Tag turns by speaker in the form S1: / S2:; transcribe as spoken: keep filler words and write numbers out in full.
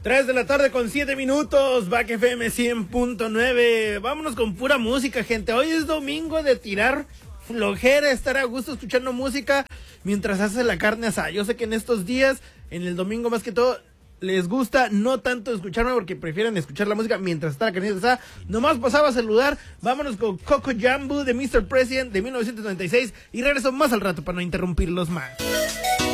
S1: tres de la tarde con siete minutos, Back F M cien punto nueve. Vámonos con pura música, gente. Hoy es domingo de tirar flojera, estar a gusto escuchando música mientras hace la carne asada. Yo sé que en estos días, en el domingo más que todo, les gusta no tanto escucharme porque prefieren escuchar la música mientras está la carne asada. Nomás pasaba a saludar. Vámonos con Coco Jambu de mister President de mil novecientos noventa y seis y regreso más al rato para no interrumpirlos más.